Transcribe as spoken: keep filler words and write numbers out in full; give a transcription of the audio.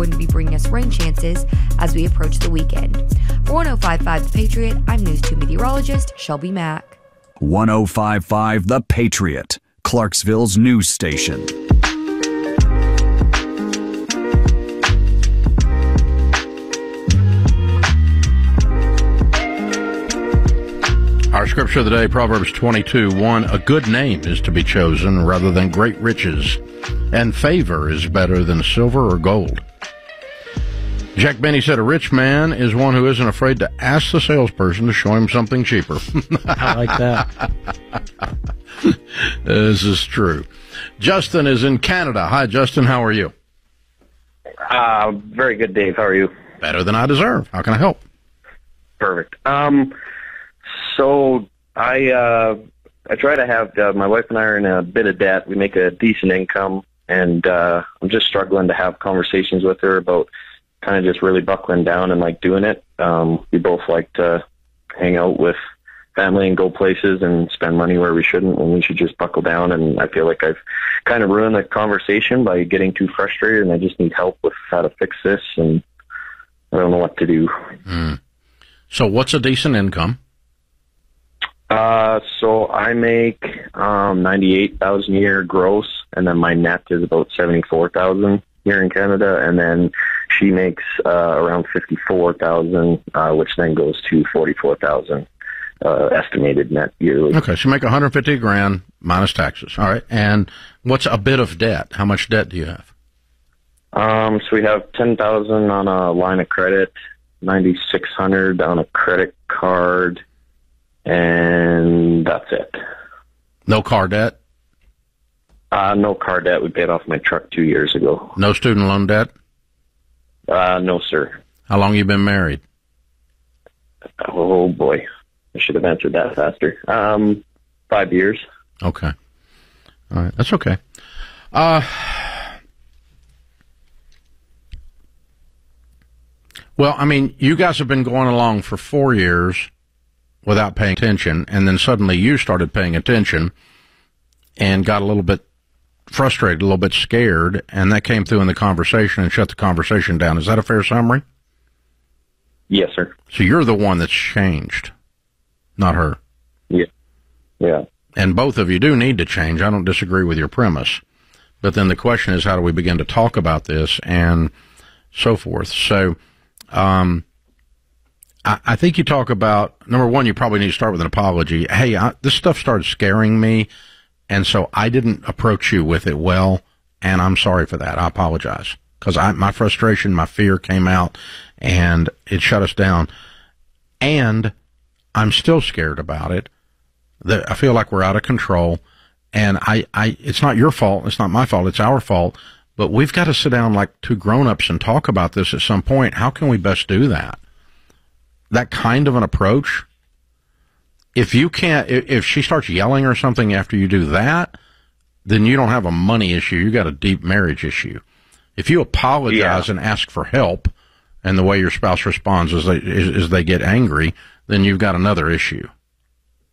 going to be bringing us rain chances as we approach the weekend. For one oh five point five The Patriot, I'm News two meteorologist Shelby Mack. one oh five point five The Patriot, Clarksville's news station. Our scripture of the day, Proverbs twenty-two one, a good name is to be chosen rather than great riches, and favor is better than silver or gold. Jack Benny said a rich man is one who isn't afraid to ask the salesperson to show him something cheaper. I like that. This is true. Justin is in Canada. Hi, Justin. How are you? Uh, very good, Dave. How are you? Better than I deserve. How can I help? Perfect. Um, so I uh, I try to have uh, my wife and I are in a bit of debt. We make a decent income, and uh, I'm just struggling to have conversations with her about kind of just really buckling down and like doing it. Um, we both like to hang out with family and go places and spend money where we shouldn't, when we should just buckle down. And I feel like I've kind of ruined the conversation by getting too frustrated, and I just need help with how to fix this, and I don't know what to do. Mm. So what's a decent income? Uh, so I make um, ninety-eight thousand a year gross, and then my net is about seventy-four thousand here in Canada, and then she makes uh, around fifty-four thousand, uh, which then goes to forty-four thousand uh, estimated net yearly. Okay, so you make one hundred fifty grand minus taxes. All right, and what's a bit of debt? How much debt do you have? Um, so we have ten thousand on a line of credit, ninety-six hundred on a credit card, and that's it. No car debt? Uh, no car debt. We paid off my truck two years ago. No student loan debt? Uh, no, sir. How long you been married? Oh, boy. I should have answered that faster. Um, five years. Okay. All right. That's okay. Uh, well, I mean, you guys have been going along for four years without paying attention, and then suddenly you started paying attention and got a little bit frustrated, a little bit scared, and that came through in the conversation and shut the conversation down. Is that a fair summary? Yes, sir. So you're the one that's changed, not her. Yeah. Yeah. And both of you do need to change. I don't disagree with your premise. But then the question is, how do we begin to talk about this and so forth? So um, I, I think you talk about, number one, you probably need to start with an apology. Hey, I, this stuff started scaring me, and so I didn't approach you with it well, and I'm sorry for that. I apologize. Because my frustration, my fear came out, and it shut us down. And I'm still scared about it. I feel like we're out of control, and I, I, it's not your fault, it's not my fault, it's our fault, but we've got to sit down like two grown-ups and talk about this at some point. How can we best do that? That kind of an approach. If you can't, if she starts yelling or something after you do that, then you don't have a money issue, you got a deep marriage issue. If you apologize yeah. and ask for help, and the way your spouse responds is they, is, is they get angry, then you've got another issue.